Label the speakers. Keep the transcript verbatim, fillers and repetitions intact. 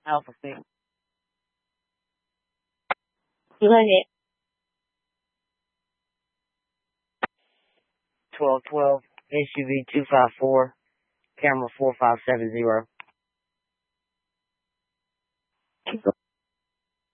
Speaker 1: Alpha six.
Speaker 2: two hundred.
Speaker 1: twelve twelve. S U V two five four. Camera four five seven zero.